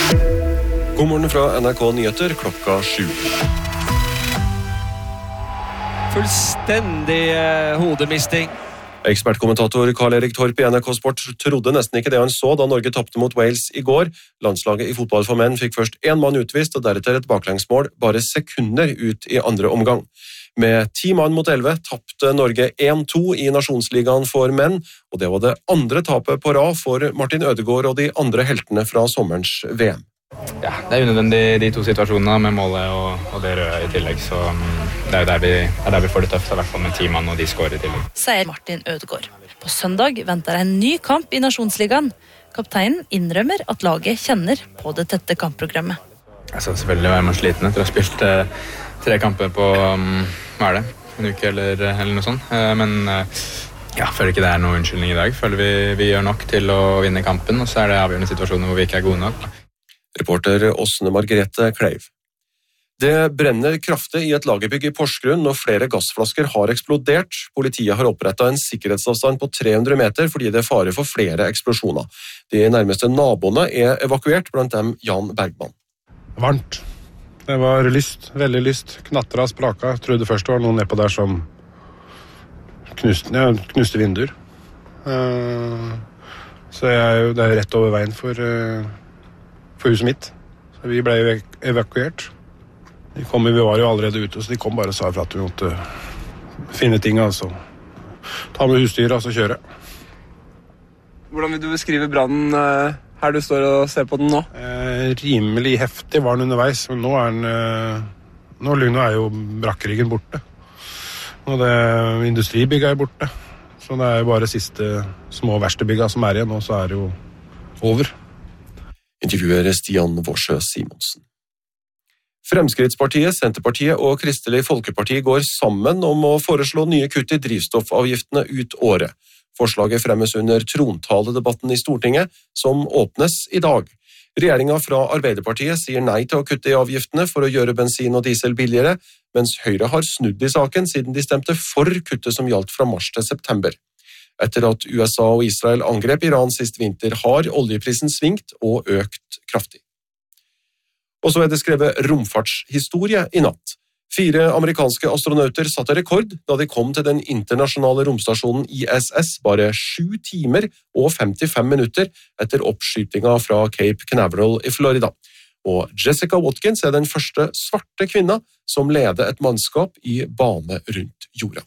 God morgen fra NRK Nyheter, klokka 7. Fullstendig hodemisting. Ekspertkommentator Karl-Erik Torp i NRK Sport trodde nesten ikke det han så da Norge tappte mot Wales i går. Landslaget i fotball for menn fikk først en mann utvist og deretter et baklengsmål bare sekunder ut i andre omgang. Med 10 mann mot 11 tappte Norge 1-2 i Nasjonsligaen for menn, og det var det andre tapet på rad for Martin Ødegaard og de andre heltene fra sommerens VM. Ja, det unødvendig de to situasjonene med målet og det røde i tillegg, så det er der vi får det tøft, i hvert fall med 10 mann og de skårer i tillegg. Sier Martin Ødegaard. På søndag venter en ny kamp i Nasjonsligaen. Kapteinen innrømmer at laget kjenner på det tette kampprogrammet. Altså, selvfølgelig var man sliten etter å ha spilt 3 kamper på, hva er det, en uke eller noe sånt, men jeg føler ikke det er noen unnskyldning i dag. Føler vi gjør nok til å vinne kampen, og så er det avgjørende situasjoner hvor vi ikke er gode nok. Reporter Åsne Margrethe Kleiv. Det brenner kraftig i et lagerbygg i Porsgrunn når flere gassflasker har eksplodert. Politiet har opprettet en sikkerhetsavstand på 300 meter fordi det er fare for flere eksplosjoner. De nærmeste naboene er evakuert, blant dem Jan Bergman. Varmt. Det var lyst, veldig lyst. Knatra, spraka. Jeg trodde først det var noen nedpå der som knuste vinduer. Så det er rett over veien for huset mitt. Så vi ble evakuert. Vi var jo allerede ute, så de kom bare og sa fra at vi måtte finne ting, altså. Ta med husdyr, altså kjøre. Hvordan vil du beskrive brannen her du står og ser på den nå? Rimelig heftig var den underveis, men nå er jo brakkeriggen borte. Og industribygget er borte. Så det er jo bare siste små verkstedbygget som er igjen, og så er det jo over. Intervjuer Stian Vorsø Simonsen. Fremskrittspartiet, Senterpartiet og Kristelig Folkeparti går sammen om å foreslå nye kutt i drivstoffavgiftene ut året. Forslaget fremmes under trontaledebatten i Stortinget, som åpnes i dag. Regjeringen fra Arbeiderpartiet sier nei til å kutte i avgiftene for å gjøre bensin og diesel billigere, mens Høyre har snudd i saken siden de stemte for kuttet som gjaldt fra mars til september. Etter at USA og Israel angrep Iran sist vinter, har oljeprisen svingt og økt kraftig. Og så er det skrevet romfartshistorie i natt. 4 amerikanske astronauter satte rekord da de kom til den internasjonale romstasjonen ISS bare 7 timer og 55 minutter etter oppskytinga fra Cape Canaveral i Florida. Og Jessica Watkins er den første svarte kvinna som leder et mannskap i bane rundt jorda.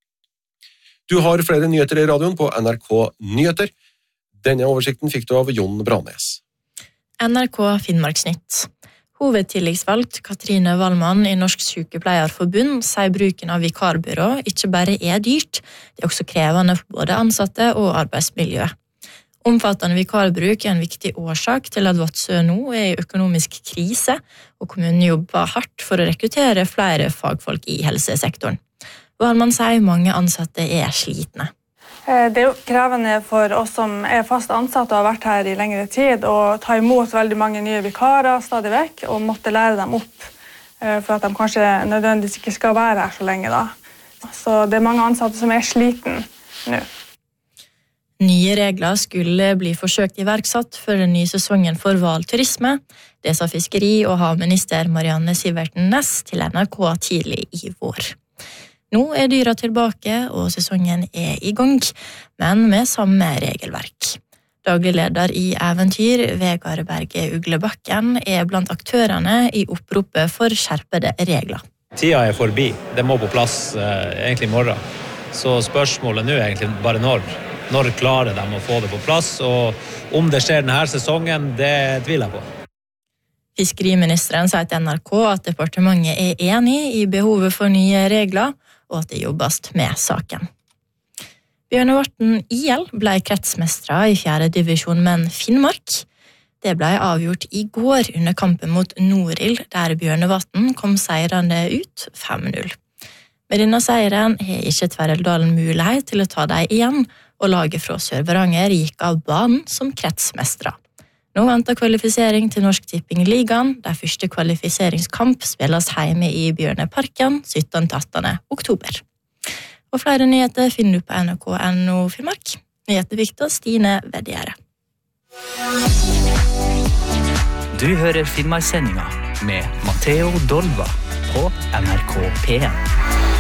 Du har flere nyheter i radioen på NRK Nyheter. Denne oversikten fikk du av Jon Branes. NRK Finnmarksnytt. Hovedtilleggsvalgt Katrine Wallmann i Norsk Sykepleierforbund sier bruken av vikarbyrå ikke bare er dyrt, det er også krevende for både ansatte og arbeidsmiljø. Omfattende vikarbruk er en viktig årsak til at Vadsø nå er i økonomisk krise, og kommunen jobber hardt for å rekruttere flere fagfolk i helsesektoren. Wallmann sier mange ansatte er slitne. Det er jo krevende for oss som er fast ansatte og har vært her i lengre tid, å ta imot veldig mange nye vikarer stadig vekk, og måtte lære dem opp for at de kanskje nødvendigvis ikke skal være her så lenge da. Så det er mange ansatte som er sliten nå. Nye regler skulle bli forsøkt iverksatt før den nye sesongen for hvalturisme. Det sa fiskeri- og havminister Marianne Sivertsen Næss til NRK tidlig i vår. Nå er dyra tilbake, og sesongen er i gang, men med samme regelverk. Daglig leder i Eventyr, Vegard Berge Uglebakken, er blant aktørene i oppropet for skjerpede regler. Tida er forbi. Det må på plass egentlig i morgen. Så spørsmålet nå er egentlig bare når. Når klarer de å få det på plass, og om det skjer denne sesongen, det tviler jeg på. Fiskeriministeren sier til NRK at departementet er enig i behovet for nye regler, og at det jobbes med saken. Bjørnevatn IL ble kretsmestere i 4. divisjon menn Finnmark. Det ble avgjort i går under kampen mot Norild, der Bjørnevatn kom seirende ut 5-0. Med denne seieren har ikke Tverreldalen mulighet til å ta dem igjen, og laget fra Sør-Varanger gikk av banen som kretsmestere. Nå venter kvalifisering til Norsk Tipping-ligaen, der første kvalifiseringskamp spilles hjemme i Bjørneparken 17.–18. oktober. Og flere nyheter finner du på NRK.no Finnmark. Nyheter Victor Stine Vedgjære. Du hører Finnmarkssendinga med Matteo Dolva på NRK P1.